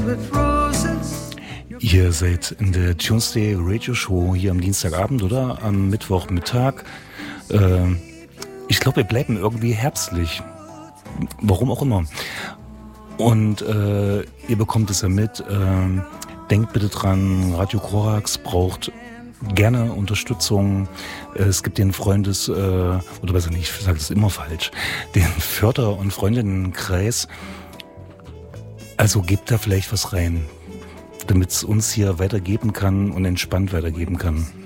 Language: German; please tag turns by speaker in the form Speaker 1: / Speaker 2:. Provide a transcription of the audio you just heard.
Speaker 1: Ihr seid in der Tuesday Radio Show hier am Dienstagabend oder am Mittwochmittag. Ich glaube, wir bleiben irgendwie herbstlich. Warum auch immer. Und ihr bekommt es ja mit. Denkt bitte dran, Radio Korax braucht gerne Unterstützung. Es gibt den oder besser nicht, ich sage das immer falsch, den Förder- und Freundinnenkreis. Also gebt da vielleicht was rein, damit es uns hier weitergeben kann und entspannt weitergeben kann.